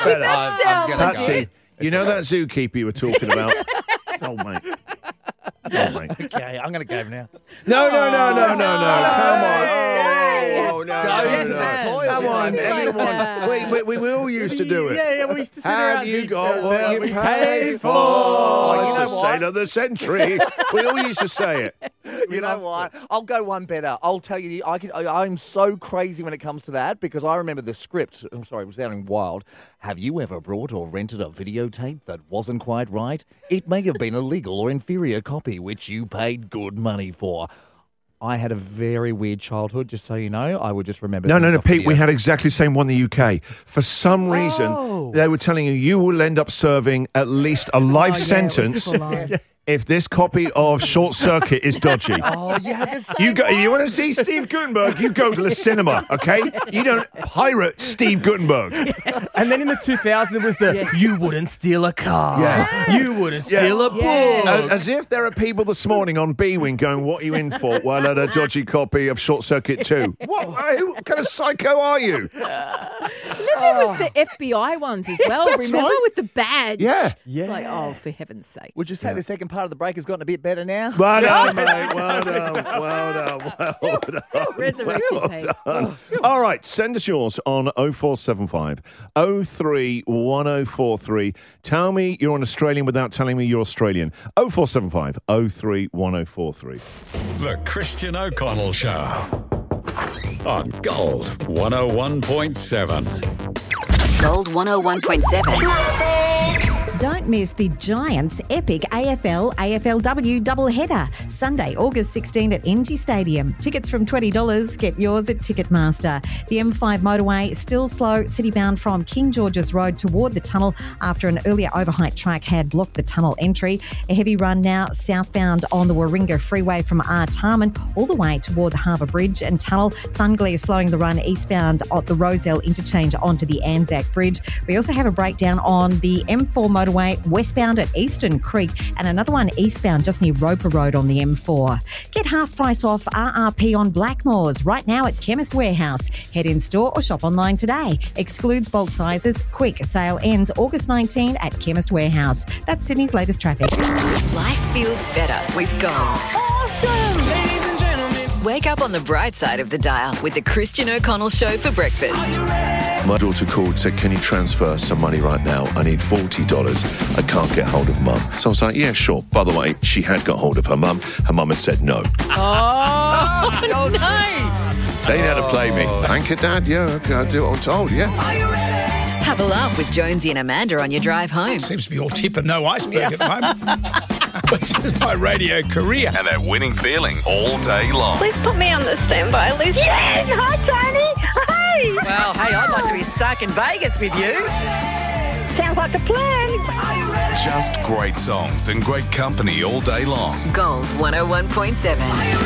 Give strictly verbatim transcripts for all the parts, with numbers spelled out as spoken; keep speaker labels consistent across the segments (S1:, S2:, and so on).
S1: Better.
S2: That sound
S3: Patsy, you know that zookeeper you were talking about? Oh, mate. Oh, mate.
S1: Okay, I'm going to go now.
S3: No, no, no, no, no, no. Come on.
S2: Stay.
S3: Oh, no,
S1: Go
S3: no,
S1: into
S3: no.
S1: the toilet.
S3: Come on,
S2: Like
S3: everyone.
S2: that.
S3: We, we, we, we all used to do it.
S1: Yeah, yeah, we used to sit
S3: Have
S1: around
S3: you
S1: and
S3: got
S1: eat,
S3: what
S1: uh,
S3: you
S1: we
S3: paid for?
S1: Oh,
S3: Oh,
S1: you
S3: it's
S1: know
S3: the
S1: what?
S3: saint of the century. We all used to say it.
S1: You know what? I'll go one better. I'll tell you, I can, I, I'm so crazy when it comes to that because I remember the script. I'm sorry, it was sounding wild. Have you ever brought or rented a videotape that wasn't quite right? It may have been a legal or inferior copy, which you paid good money for. I had a very weird childhood, just so you know. I would just remember...
S3: No, no,
S1: things
S3: no,
S1: off
S3: Pete,
S1: video.
S3: we had exactly the same one in the U K. For some reason,
S1: Oh.
S3: they were telling you you will end up serving at least a life
S2: Oh, yeah, it was
S3: sentence
S2: for life.
S3: if this copy of Short Circuit is dodgy.
S1: Oh, you had the same
S3: You go.
S1: one.
S3: You want to see Steve Gutenberg? You go to the cinema, okay? You don't pirate Steve Gutenberg.
S4: And then in the two thousands, it was the, you wouldn't steal a car.
S3: Yeah.
S4: You wouldn't
S3: Yeah.
S4: steal a
S2: Yeah.
S4: book.
S3: As, as if there are people this morning on B-Wing going, what are you in for? Well, I had a dodgy copy of Short Circuit two. What, who kind of psycho are you?
S2: There was the F B I ones as
S3: Yes,
S2: well,
S3: that's
S2: remember?
S3: right.
S2: With the badge.
S3: Yeah.
S2: It's like, oh, for heaven's sake.
S1: Would you say the second part of the break has gotten a bit better now?
S3: Well done, mate. Well done. Well done. Well done.
S2: Resurrected,
S3: Well
S2: Pete.
S3: done. All right, send us yours on oh four seven five, oh three one oh four three. Tell me you're an Australian without telling me you're Australian. oh four seven five, oh three one oh four three.
S5: The Christian O'Connell Show on Gold one oh one point seven.
S6: Gold one oh one point seven.
S7: Don't miss the Giants' epic A F L A F L W doubleheader, Sunday, August sixteenth at N G Stadium. Tickets from twenty dollars. Get yours at Ticketmaster. The M five motorway still slow, city-bound from King George's Road toward the tunnel after an earlier overheight track had blocked the tunnel entry. A heavy run now southbound on the Warringah Freeway from Artarmon all the way toward the Harbour Bridge and tunnel. Sunglare slowing the run eastbound at the Roselle interchange onto the Anzac Bridge. We also have a breakdown on the M four motorway westbound at Eastern Creek and another one eastbound just near Roper Road on the M four. Get half price off R R P on Blackmores right now at Chemist Warehouse. Head in store or shop online today. Excludes bulk sizes. Quick sale ends August nineteenth at Chemist Warehouse. That's Sydney's latest traffic.
S6: Life feels better with Gold.
S8: Ladies and gentlemen,
S6: Wake up on the bright side of the dial with the Christian O'Connell Show for breakfast.
S3: My daughter called, said, can you transfer some money right now? I need forty dollars. I can't get hold of mum. So I was like, yeah, sure. By the way, she had got hold of her mum. Her mum had said no.
S2: Oh, no.
S3: They had to play me. Thank you, Dad. Yeah, okay, I'll do what I'm told, yeah.
S6: Have a laugh with Jonesy and Amanda on your drive home.
S8: seems to be all tip and no iceberg at the moment, which is my radio career.
S5: And that winning feeling all day long.
S9: Please put me on the standby list. Yes! Hi, Tony! Hey!
S6: Well, hey, I'd like to be stuck in Vegas with you.
S9: Sounds like a plan.
S5: Just great songs and great company all day long.
S6: Gold one oh one point seven.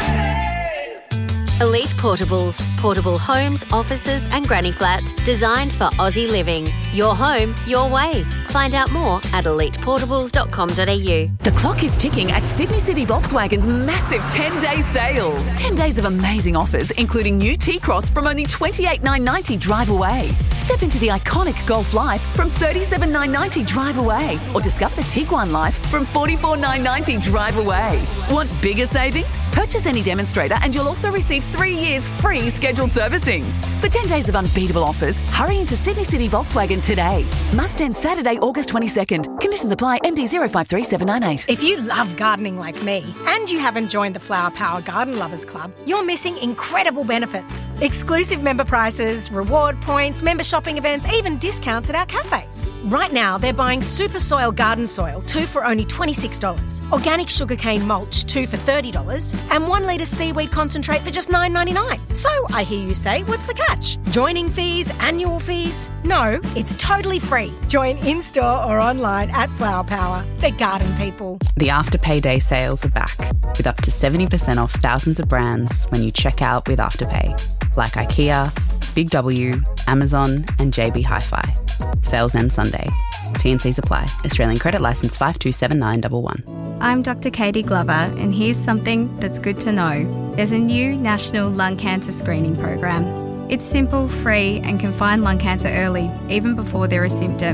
S10: Elite Portables, portable homes, offices and granny flats designed for Aussie living. Your home, your way. Find out more at elite portables dot com dot a u.
S11: The clock is ticking at Sydney City Volkswagen's massive ten-day sale. ten days of amazing offers, including new T-Cross from only twenty-eight thousand nine hundred ninety drive away. Step into the iconic Golf Life from thirty-seven thousand nine hundred ninety drive away. Or discover the Tiguan Life from forty-four thousand nine hundred ninety drive away. Want bigger savings? Purchase any demonstrator and you'll also receive three years free scheduled servicing. For ten days of unbeatable offers, hurry into Sydney City Volkswagen today. Must end Saturday, August twenty-second. Conditions apply. M D zero five three seven nine eight.
S12: If you love gardening like me and you haven't joined the Flower Power Garden Lovers Club, you're missing incredible benefits. Exclusive member prices, reward points, member shopping events, even discounts at our cafes. Right now, they're buying Super Soil Garden Soil, two for only twenty-six dollars, organic sugarcane mulch, two for thirty dollars, and one litre seaweed concentrate for just nine ninety-nine. So I hear you say, what's the catch? Joining fees, annual fees? No, it's totally free. Join in-store or online at Flower Power. They're garden people.
S13: The Afterpay Day sales are back with up to seventy percent off thousands of brands when you check out with Afterpay, like IKEA, Big W, Amazon and J B Hi-Fi. Sales end Sunday. T and Cs apply. Australian credit licence five two seven nine one one.
S14: I'm Doctor Katie Glover, and here's something that's good to know. There's a new national lung cancer screening program. It's simple, free, and can find lung cancer early, even before there are symptoms.